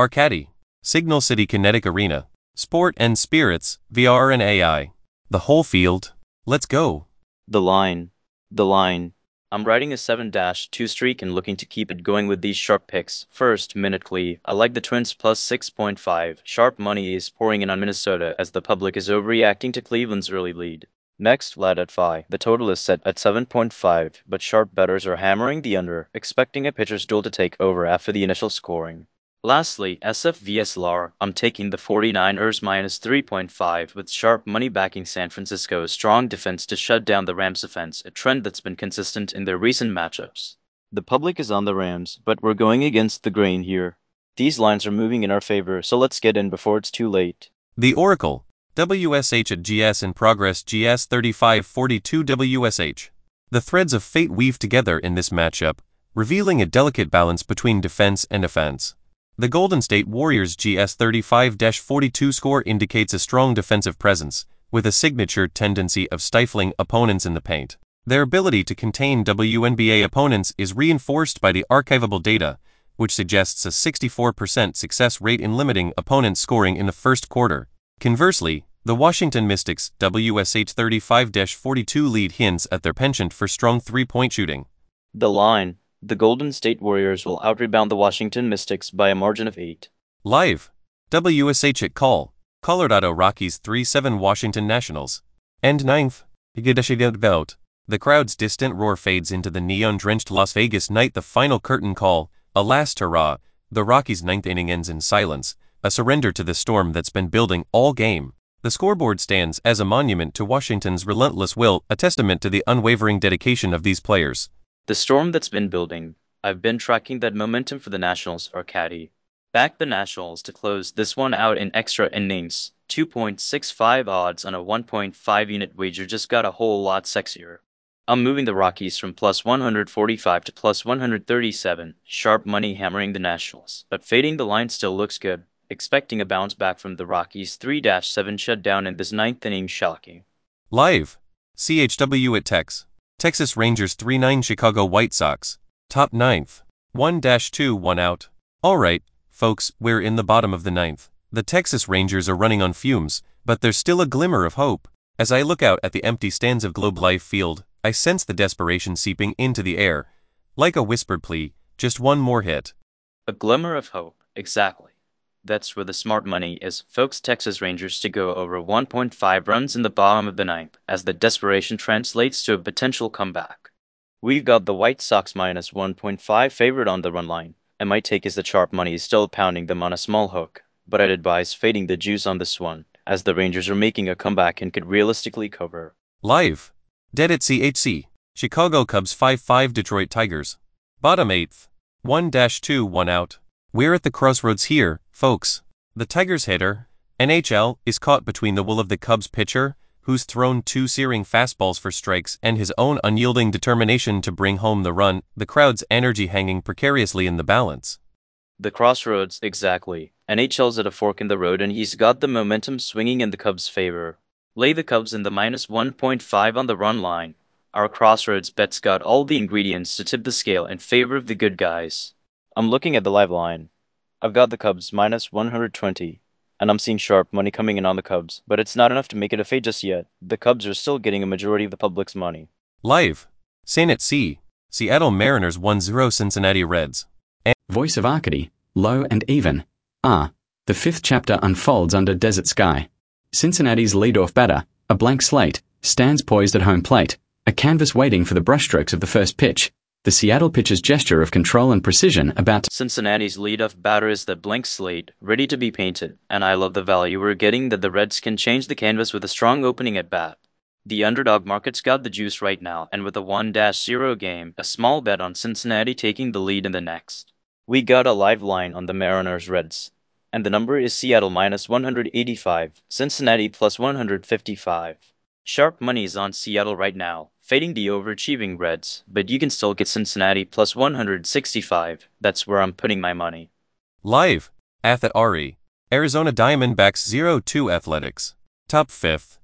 Arcady, Signal City Kinetic Arena, Sport and Spirits, VR and AI. The whole field. Let's go. The line. I'm riding a 7-2 streak and looking to keep it going with these sharp picks. First, Minute Clee. I like the Twins plus 6.5. Sharp money is pouring in on Minnesota as the public is overreacting to Cleveland's early lead. Next, Vlad at Phi. The total is set at 7.5, but sharp bettors are hammering the under, expecting a pitcher's duel to take over after the initial scoring. Lastly, SF vs LAR. I'm taking the 49ers minus 3.5 with sharp money backing San Francisco's strong defense to shut down the Rams' offense, a trend that's been consistent in their recent matchups. The public is on the Rams, but we're going against the grain here. These lines are moving in our favor, so let's get in before it's too late. The Oracle. WSH at GS in progress GS 3542 WSH. The threads of fate weave together in this matchup, revealing a delicate balance between defense and offense. The Golden State Warriors' GS 35-42 score indicates a strong defensive presence, with a signature tendency of stifling opponents in the paint. Their ability to contain WNBA opponents is reinforced by the archivable data, which suggests a 64% success rate in limiting opponent scoring in the first quarter. Conversely, the Washington Mystics' WSH 35-42 lead hints at their penchant for strong three-point shooting. The line. The Golden State Warriors will out-rebound the Washington Mystics by a margin of 8. Live. WSH at call. Colorado Rockies 3-7 Washington Nationals. End 9th. The crowd's distant roar fades into the neon-drenched Las Vegas night. The final curtain call, a last hurrah. The Rockies' ninth inning ends in silence, a surrender to the storm that's been building all game. The scoreboard stands as a monument to Washington's relentless will, a testament to the unwavering dedication of these players. The storm that's been building. I've been tracking that momentum for the Nationals, Arcady. Back the Nationals to close this one out in extra innings. 2.65 odds on a 1.5 unit wager just got a whole lot sexier. I'm moving the Rockies from plus 145 to plus 137. Sharp money hammering the Nationals, but fading the line still looks good. Expecting a bounce back from the Rockies' 3-7 shutdown in this ninth inning. Shocking. Live. CHW at Tex. Texas Rangers 3-9 Chicago White Sox. Top 9th. 1-2 1 out. Alright, folks, we're in the bottom of the 9th. The Texas Rangers are running on fumes, but there's still a glimmer of hope. As I look out at the empty stands of Globe Life Field, I sense the desperation seeping into the air. Like a whispered plea, just one more hit. A glimmer of hope, exactly. That's where the smart money is, folks. Texas Rangers to go over 1.5 runs in the bottom of the ninth, as the desperation translates to a potential comeback. We've got the White Sox minus 1.5 favored on the run line, and my take is the sharp money is still pounding them on a small hook, but I'd advise fading the juice on this one, as the Rangers are making a comeback and could realistically cover. Live. Dead at CHC. Chicago Cubs 5-5 Detroit Tigers. Bottom 8th. 1-2 1 out. We're at the crossroads here, folks. The Tigers hitter, NHL, is caught between the will of the Cubs pitcher, who's thrown 2 searing fastballs for strikes, and his own unyielding determination to bring home the run, the crowd's energy hanging precariously in the balance. The crossroads, exactly. NHL's at a fork in the road and he's got the momentum swinging in the Cubs' favor. Lay the Cubs in the minus 1.5 on the run line. Our crossroads bet's got all the ingredients to tip the scale in favor of the good guys. I'm looking at the live line. I've got the Cubs minus 120, and I'm seeing sharp money coming in on the Cubs, but it's not enough to make it a fade just yet. The Cubs are still getting a majority of the public's money. Live. San at C. Seattle Mariners 1-0 Cincinnati Reds. Voice of Arcady, low and even. The fifth chapter unfolds under desert sky. Cincinnati's leadoff batter, a blank slate, stands poised at home plate, a canvas waiting for the brushstrokes of the first pitch. The Seattle pitcher's gesture of control and precision about Cincinnati's leadoff batter is the blank slate, ready to be painted, and I love the value we're getting that the Reds can change the canvas with a strong opening at bat. The underdog market's got the juice right now, and with a 1-0 game, a small bet on Cincinnati taking the lead in the next. We got a live line on the Mariners Reds, and the number is Seattle minus 185, Cincinnati plus 155. Sharp money's on Seattle right now, fading the overachieving Reds, but you can still get Cincinnati plus 165. That's where I'm putting my money. Live. Ath at RE. Arizona Diamondbacks 0-2 Athletics. Top 5th.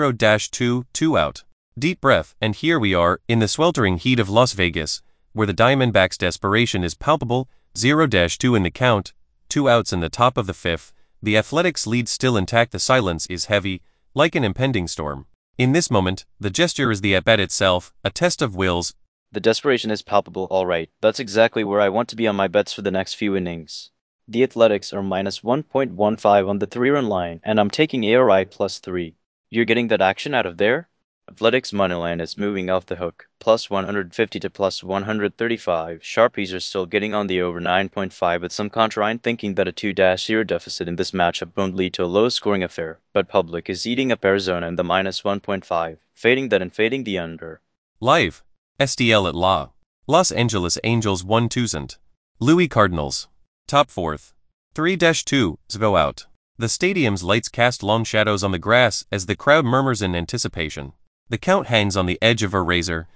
0-2 2 out. Deep breath, and here we are, in the sweltering heat of Las Vegas, where the Diamondbacks' desperation is palpable. 0-2 in the count. 2 outs in the top of the 5th, the Athletics' lead still intact. The silence is heavy, like an impending storm. In this moment, the gesture is the at-bat itself, a test of wills. The desperation is palpable. Alright, that's exactly where I want to be on my bets for the next few innings. The Athletics are minus 1.15 on the 3-run line, and I'm taking ARI plus 3. You're getting that action out of there? Athletics moneyline is moving off the hook, plus 150 to plus 135. Sharpies are still getting on the over 9.5, with some contrarian thinking that a 2-0 deficit in this matchup won't lead to a low-scoring affair, but public is eating up Arizona in the minus 1.5, fading that and fading the under. Live. STL at La. Los Angeles Angels 1-2. Louis Cardinals. Top 4th. 3-2 go out. The stadium's lights cast long shadows on the grass as the crowd murmurs in anticipation. The count hangs on the edge of a razor.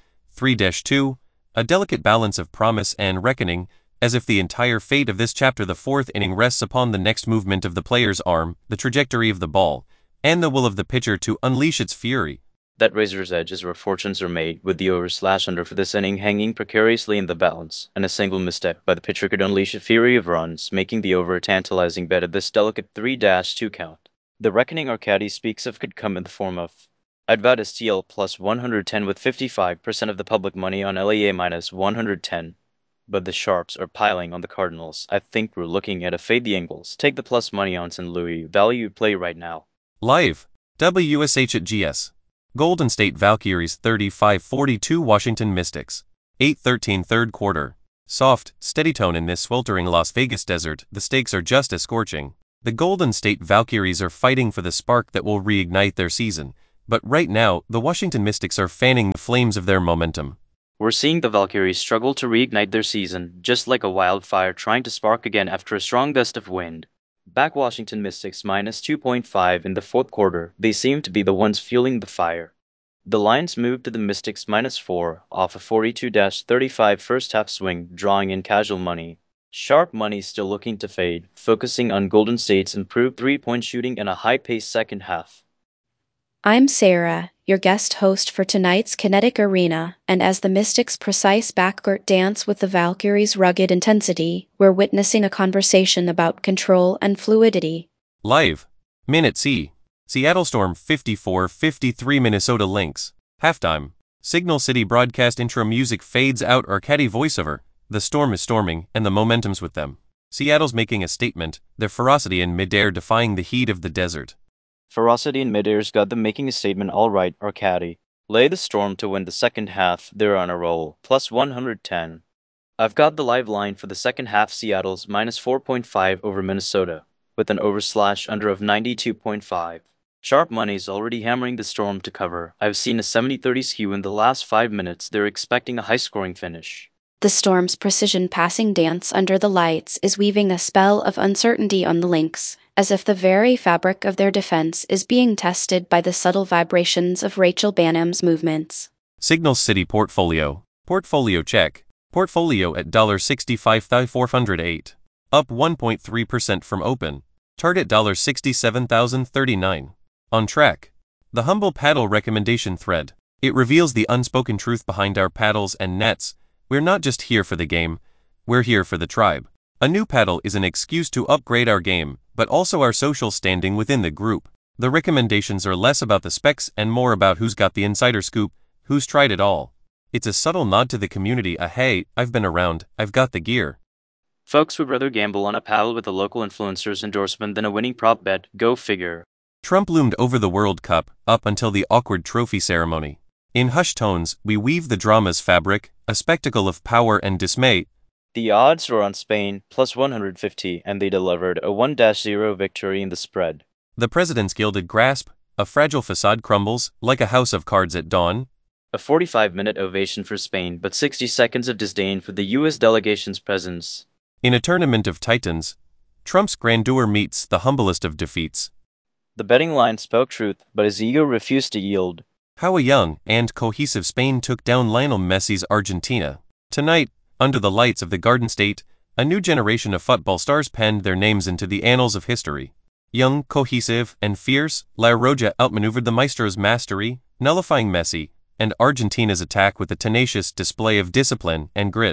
3-2, a delicate balance of promise and reckoning, as if the entire fate of this chapter, the 4th inning, rests upon the next movement of the player's arm, the trajectory of the ball, and the will of the pitcher to unleash its fury. That razor's edge is where fortunes are made, with the over/under for this inning hanging precariously in the balance, and a single misstep by the pitcher could unleash a fury of runs, making the over a tantalizing bet at this delicate 3-2 count. The reckoning Arcady speaks of could come in the form of I'd STL plus 110 with 55% of the public money on LAA minus 110. But the sharps are piling on the Cardinals. I think we're looking at a fade the angles. Take the plus money on St. Louis. Value play right now. Live. WSH at GS. Golden State Valkyries 35-42 Washington Mystics. 8-13 third quarter. Soft, steady tone in this sweltering Las Vegas desert. The stakes are just as scorching. The Golden State Valkyries are fighting for the spark that will reignite their season. But right now, the Washington Mystics are fanning the flames of their momentum. We're seeing the Valkyries struggle to reignite their season, just like a wildfire trying to spark again after a strong gust of wind. Back Washington Mystics minus 2.5 in the 4th quarter, they seem to be the ones fueling the fire. The lines moved to the Mystics minus 4 off a 42-35 first half swing, drawing in casual money. Sharp money still looking to fade, focusing on Golden State's improved 3-point shooting and a high-paced second half. I'm Sarah, your guest host for tonight's Kinetic Arena, and as the Mystics' precise backcourt dance with the Valkyries' rugged intensity, we're witnessing a conversation about control and fluidity. Live. Minute C. Seattle Storm 54-53 Minnesota Lynx. Halftime. Signal City broadcast intro music fades out. Arcady voiceover. The storm is storming, and the momentum's with them. Seattle's making a statement, their ferocity in midair defying the heat of the desert. Ferocity in midair's got them making a statement. Alright, Arcady. Lay the Storm to win the second half. They're on a roll. Plus 110. I've got the live line for the second half. Seattle's minus 4.5 over Minnesota, with an over/under of 92.5. Sharp money's already hammering the Storm to cover. I've seen a 70-30 skew in the last 5 minutes. They're expecting a high-scoring finish. The Storm's precision passing dance under the lights is weaving a spell of uncertainty on the Lynx, as if the very fabric of their defense is being tested by the subtle vibrations of Rachel Banham's movements. Signal City Portfolio. Portfolio check. Portfolio at $65,408. Up 1.3% from open. Target $67,039. On track. The humble paddle recommendation thread. It reveals the unspoken truth behind our paddles and nets. We're not just here for the game, we're here for the tribe. A new paddle is an excuse to upgrade our game, but also our social standing within the group. The recommendations are less about the specs and more about who's got the insider scoop, who's tried it all. It's a subtle nod to the community, a hey, I've been around, I've got the gear. Folks would rather gamble on a paddle with a local influencer's endorsement than a winning prop bet, go figure. Trump loomed over the World Cup, up until the awkward trophy ceremony. In hushed tones, we weave the drama's fabric, a spectacle of power and dismay. The odds were on Spain, plus 150, and they delivered a 1-0 victory in the spread. The president's gilded grasp, a fragile facade crumbles, like a house of cards at dawn. A 45-minute ovation for Spain, but 60 seconds of disdain for the U.S. delegation's presence. In a tournament of titans, Trump's grandeur meets the humblest of defeats. The betting line spoke truth, but his ego refused to yield. How a young and cohesive Spain took down Lionel Messi's Argentina. Tonight, under the lights of the Garden State, a new generation of football stars penned their names into the annals of history. Young, cohesive, and fierce, La Roja outmaneuvered the Maestro's mastery, nullifying Messi and Argentina's attack with a tenacious display of discipline and grit.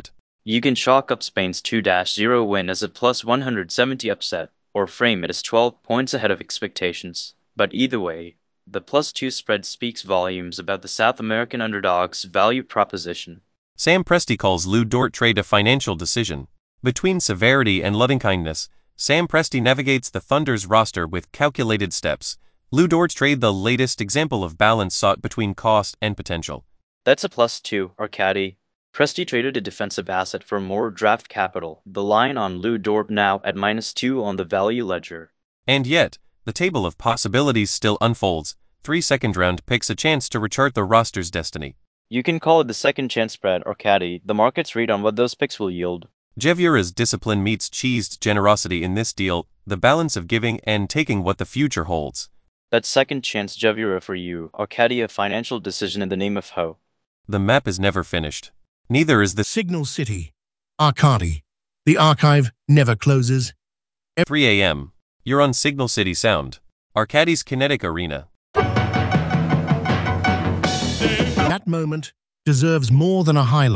You can chalk up Spain's 2-0 win as a plus 170 upset, or frame it as 12 points ahead of expectations. But either way, the +2 spread speaks volumes about the South American underdog's value proposition. Sam Presti calls Lou Dort trade a financial decision. Between severity and loving-kindness, Sam Presti navigates the Thunder's roster with calculated steps. Lou Dort's trade the latest example of balance sought between cost and potential. That's a +2, Arcadi. Presti traded a defensive asset for more draft capital, the line on Lou Dort now at -2 on the value ledger. And yet, the table of possibilities still unfolds. 3 second-round picks a chance to rechart the roster's destiny. You can call it the second chance spread, Arcadi. The market's read on what those picks will yield. Jevura's discipline meets cheesed generosity in this deal, the balance of giving and taking what the future holds. That's second chance Jevura for you, Arcadi, a financial decision in the name of Ho. The map is never finished. Neither is the Signal City. Arcadi. The archive never closes. 3 a.m. You're on Signal City Sound. Arcadi's Kinetic Arena. That moment deserves more than a highlight.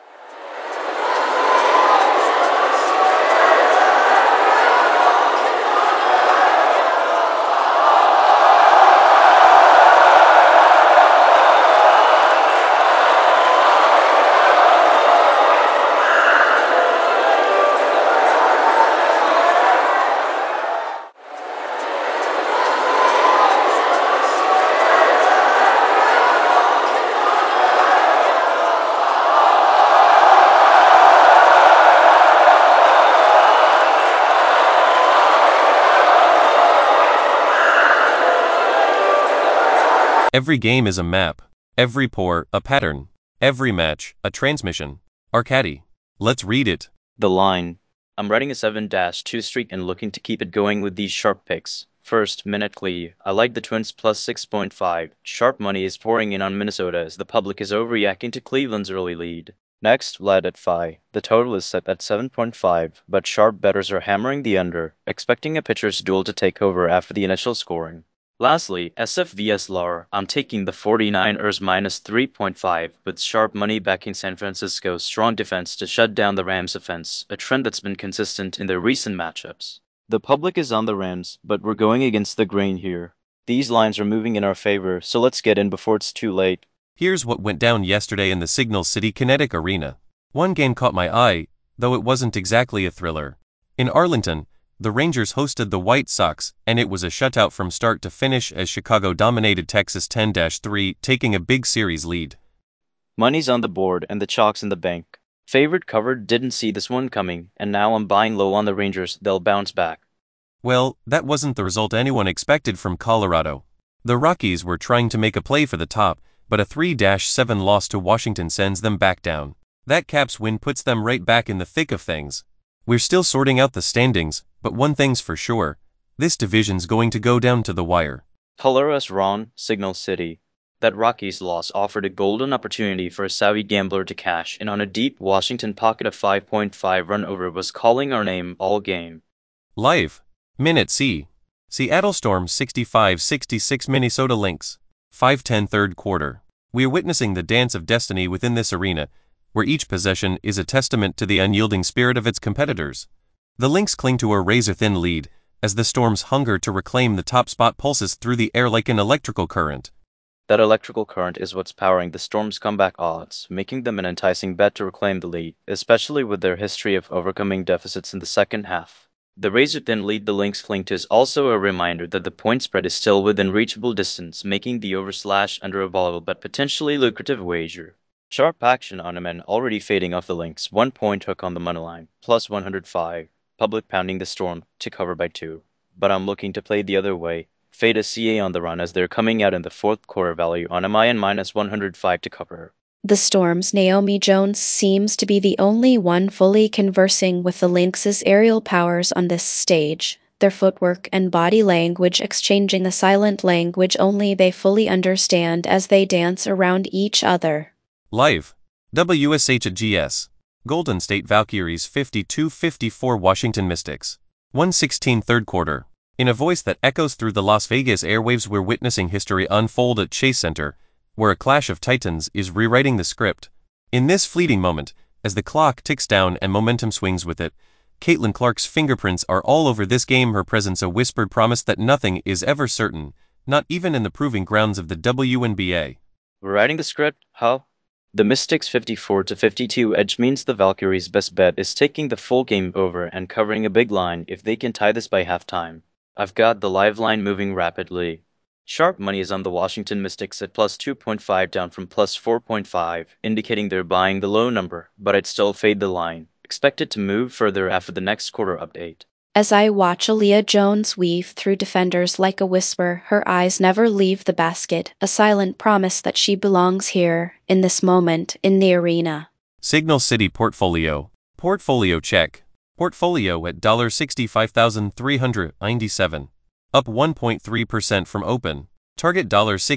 Every game is a map. Every pour, a pattern. Every match, a transmission. Arcadi. Let's read it. The line. I'm riding a 7-2 streak and looking to keep it going with these sharp picks. First, minutely, I like the Twins plus 6.5. Sharp money is pouring in on Minnesota as the public is overreacting to Cleveland's early lead. Next, Vlad at Phi. The total is set at 7.5, but sharp bettors are hammering the under, expecting a pitcher's duel to take over after the initial scoring. Lastly, SF vs LAR, I'm taking the 49ers minus 3.5, with sharp money backing San Francisco's strong defense to shut down the Rams' offense, a trend that's been consistent in their recent matchups. The public is on the Rams, but we're going against the grain here. These lines are moving in our favor, so let's get in before it's too late. Here's what went down yesterday in the Signal City Kinetic Arena. One game caught my eye, though it wasn't exactly a thriller. In Arlington, the Rangers hosted the White Sox, and it was a shutout from start to finish as Chicago dominated Texas 10-3, taking a big series lead. Money's on the board and the chalk's in the bank. Favorite covered, didn't see this one coming, and now I'm buying low on the Rangers, they'll bounce back. Well, that wasn't the result anyone expected from Colorado. The Rockies were trying to make a play for the top, but a 3-7 loss to Washington sends them back down. That Caps win puts them right back in the thick of things. We're still sorting out the standings, but one thing's for sure, this division's going to go down to the wire. Color us wrong, Signal City. That Rockies loss offered a golden opportunity for a savvy gambler to cash in on a deep Washington pocket. Of 5.5 run over was calling our name all game. Live. Minute C. Seattle Storm 65-66 Minnesota Lynx. 5:10 third quarter. We are witnessing the dance of destiny within this arena, where each possession is a testament to the unyielding spirit of its competitors. The Lynx cling to a razor-thin lead, as the Storm's hunger to reclaim the top spot pulses through the air like an electrical current. That electrical current is what's powering the Storm's comeback odds, making them an enticing bet to reclaim the lead, especially with their history of overcoming deficits in the second half. The razor-thin lead the Lynx cling to is also a reminder that the point spread is still within reachable distance, making the over/under a volatile but potentially lucrative wager. Sharp action on a man already fading off the Lynx, 1-point hook on the moneyline, plus 105. Public pounding the Storm to cover by 2. But I'm looking to play the other way. Fade a CA on the run as they're coming out in the fourth quarter, value on MIN minus 105 to cover. The Storm's Naomi Jones seems to be the only one fully conversing with the Lynx's aerial powers on this stage, their footwork and body language exchanging the silent language only they fully understand as they dance around each other. Live. WSH at GS. Golden State Valkyries 52-54 Washington Mystics. 1:16 third quarter. In a voice that echoes through the Las Vegas airwaves, we're witnessing history unfold at Chase Center, where a clash of titans is rewriting the script. In this fleeting moment, As the clock ticks down and momentum swings with it, Caitlin Clark's fingerprints are all over this game, her presence a whispered promise that nothing is ever certain, not even in the proving grounds of the WNBA. We're writing the script, huh? The Mystics' 54-52 edge means the Valkyries' best bet is taking the full game over and covering a big line if they can tie this by halftime. I've got the live line moving rapidly. Sharp money is on the Washington Mystics at plus 2.5 down from plus 4.5, indicating they're buying the low number, but I'd still fade the line. Expect it to move further after the next quarter update. As I watch Aaliyah Jones weave through defenders like a whisper, her eyes never leave the basket, a silent promise that she belongs here, in this moment, in the arena. Signal City Portfolio. Portfolio check. Portfolio at $65,397. Up 1.3% from open. Target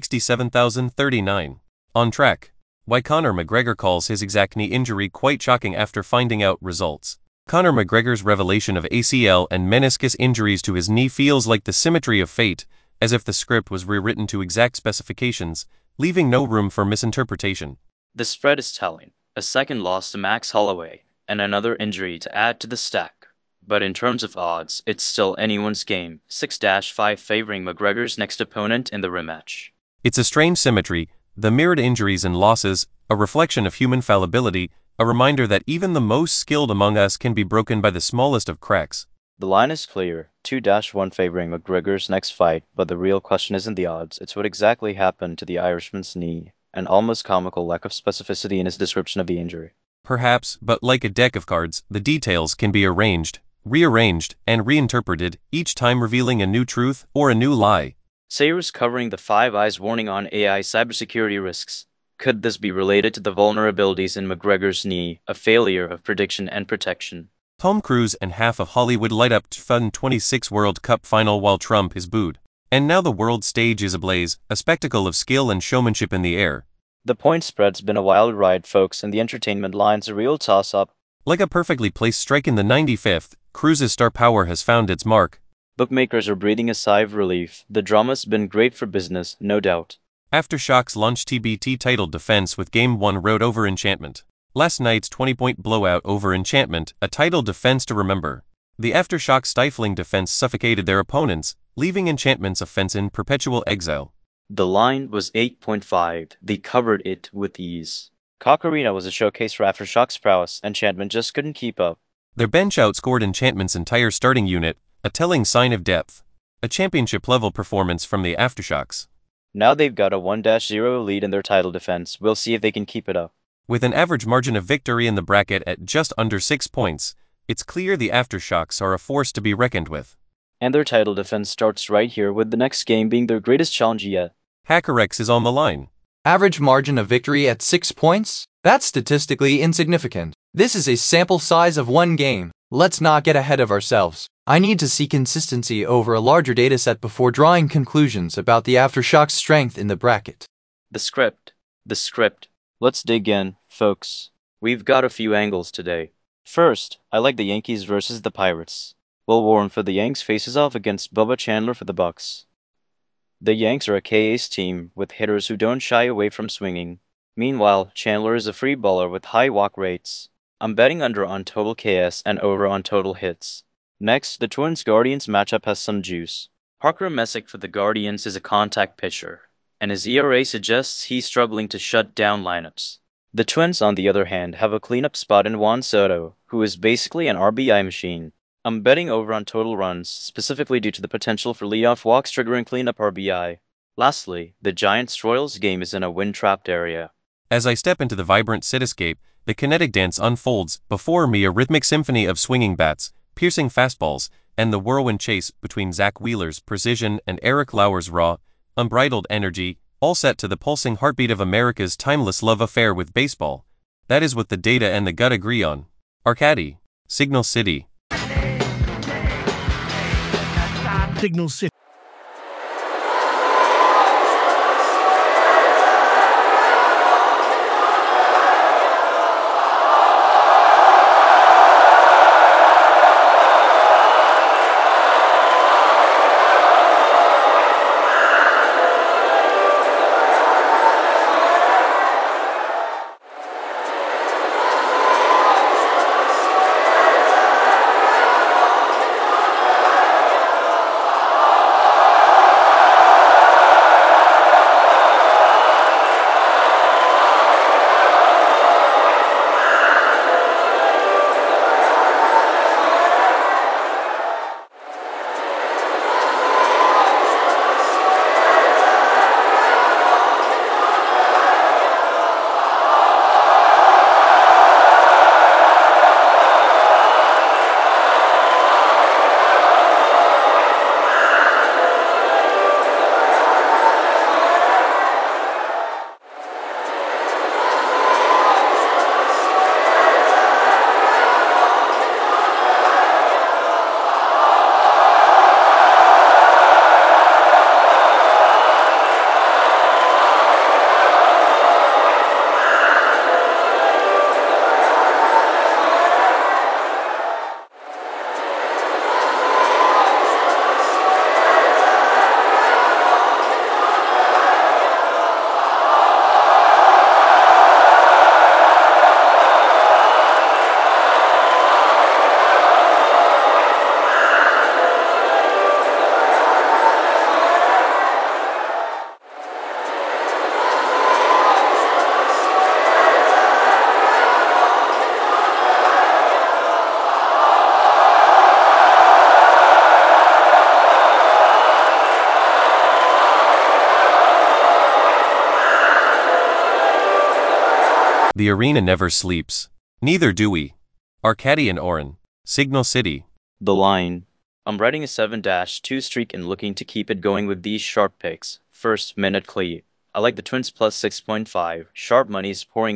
$67,039. On track. Why Conor McGregor calls his exact knee injury quite shocking after finding out results. Conor McGregor's revelation of ACL and meniscus injuries to his knee feels like the symmetry of fate, as if the script was rewritten to exact specifications, leaving no room for misinterpretation. The spread is telling. A second loss to Max Holloway, and another injury to add to the stack. But in terms of odds, it's still anyone's game, 6-5 favoring McGregor's next opponent in the rematch. It's a strange symmetry, the mirrored injuries and losses, a reflection of human fallibility, a reminder that even the most skilled among us can be broken by the smallest of cracks. The line is clear, 2-1 favoring McGregor's next fight, but the real question isn't the odds, it's what exactly happened to the Irishman's knee, an almost comical lack of specificity in his description of the injury. Perhaps, but like a deck of cards, the details can be arranged, rearranged, and reinterpreted, each time revealing a new truth or a new lie. Sayers covering the Five Eyes warning on AI cybersecurity risks. Could this be related to the vulnerabilities in McGregor's knee, a failure of prediction and protection? Tom Cruise and half of Hollywood light up to fund 26 World Cup final while Trump is booed. And now the world stage is ablaze, a spectacle of skill and showmanship in the air. The point spread's been a wild ride, folks, and the entertainment line's a real toss-up. Like a perfectly placed strike in the 95th, Cruise's star power has found its mark. Bookmakers are breathing a sigh of relief. The drama's been great for business, no doubt. Aftershocks launched TBT titled defense with Game 1 road over Enchantment. Last night's 20-point blowout over Enchantment, a title defense to remember. The Aftershocks' stifling defense suffocated their opponents, leaving Enchantment's offense in perpetual exile. The line was 8.5. They covered it with ease. Cock Arena was a showcase for Aftershocks' prowess. Enchantment just couldn't keep up. Their bench outscored Enchantment's entire starting unit, a telling sign of depth. A championship-level performance from the Aftershocks. Now they've got a 1-0 lead in their title defense. We'll see if they can keep it up. With an average margin of victory in the bracket at just under 6 points, it's clear the Aftershocks are a force to be reckoned with. And their title defense starts right here, with the next game being their greatest challenge yet. HackerX is on the line. Average margin of victory at 6 points? That's statistically insignificant. This is a sample size of one game. Let's not get ahead of ourselves. I need to see consistency over a larger dataset before drawing conclusions about the Aftershocks' strength in the bracket. The script. Let's dig in, folks. We've got a few angles today. First, I like the Yankees versus the Pirates. Will Warren for the Yanks faces off against Bubba Chandler for the Bucks. The Yanks are a K-ace team with hitters who don't shy away from swinging. Meanwhile, Chandler is a free baller with high walk rates. I'm betting under on total KS and over on total hits. Next, the Twins-Guardians matchup has some juice. Parker Messick for the Guardians is a contact pitcher, and his ERA suggests he's struggling to shut down lineups. The Twins, on the other hand, have a cleanup spot in Juan Soto, who is basically an RBI machine. I'm betting over on total runs, specifically due to the potential for leadoff walks triggering cleanup RBI. Lastly, the Giants-Royals game is in a wind-trapped area. As I step into the vibrant cityscape, the kinetic dance unfolds before me, a rhythmic symphony of swinging bats, piercing fastballs, and the whirlwind chase between Zach Wheeler's precision and Eric Lauer's raw, unbridled energy, all set to the pulsing heartbeat of America's timeless love affair with baseball. That is what the data and the gut agree on. Arcady, Signal City. Signal City. The arena never sleeps. Neither do we. Arcady and Oren. Signal City. The line. I'm riding a 7-2 streak and looking to keep it going with these sharp picks. First, Minute Clee. I like the Twins plus 6.5. Sharp money's pouring